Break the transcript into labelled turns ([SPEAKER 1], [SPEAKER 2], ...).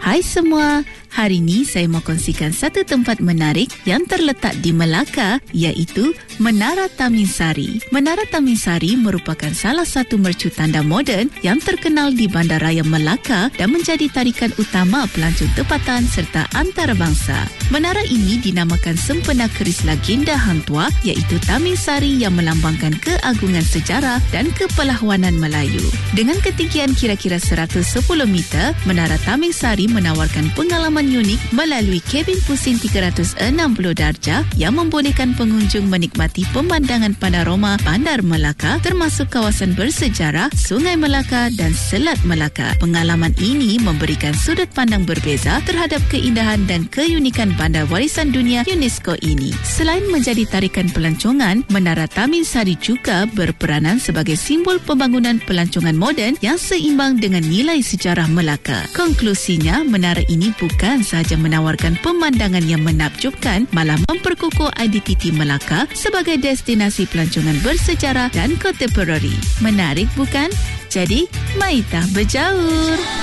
[SPEAKER 1] Hai semua, hari ini saya mau kongsikan satu tempat menarik yang terletak di Melaka, iaitu Menara Tamin Sari. Menara Tamin Sari merupakan salah satu mercu tanda moden yang terkenal di Bandaraya Melaka dan menjadi tarikan utama pelancong tempatan serta antarabangsa. Menara ini dinamakan sempena keris legenda Hang Tuah, iaitu Tamin Sari yang melambangkan keagungan sejarah dan kepelawanan Melayu. Dengan ketinggian kira-kira 110 meter, Menara Tamin Sari menawarkan pengalaman unik melalui kabin pusing 360 darjah yang membolehkan pengunjung menikmati pemandangan panorama Bandar Melaka termasuk kawasan bersejarah, Sungai Melaka dan Selat Melaka. Pengalaman ini memberikan sudut pandang berbeza terhadap keindahan dan keunikan Bandar Warisan Dunia UNESCO ini. Selain menjadi tarikan pelancongan, Menara Tamin Sari juga berperanan sebagai simbol pembangunan pelancongan moden yang seimbang dengan nilai sejarah Melaka. Konklusinya, menara ini bukan sahaja menawarkan pemandangan yang menakjubkan, malah memperkukuh identiti Melaka sebagai destinasi pelancongan bersejarah dan kontemporari. Menarik bukan? Jadi, maitah berjaur!